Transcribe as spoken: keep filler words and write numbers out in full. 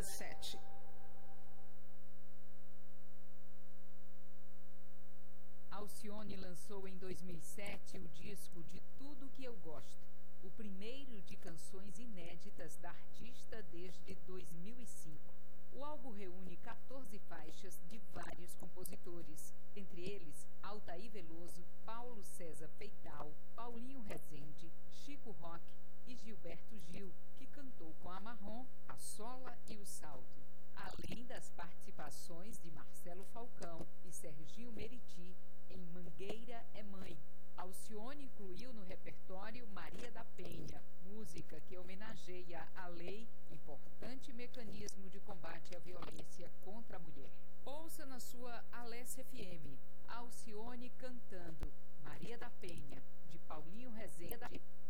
sete. Alcione lançou em dois mil e sete o disco De Tudo Que Eu Gosto, o primeiro de canções inéditas da artista desde dois mil e cinco. O álbum reúne quatorze faixas de vários compositores, entre eles Altair Veloso, Paulo César Peital, Paulinho Rezende, Chico Roque e Gilberto Gil, que cantou com a Marrom, a Sola e o Salto, além das participações de Marcelo Falcão e Serginho Meriti em Mangueira é Mãe. Alcione incluiu no repertório Maria da Penha, música que homenageia a lei, importante mecanismo de combate à violência contra a mulher. Ouça na sua Alessia F M, Alcione cantando Maria da Penha, de Paulinho Rezende.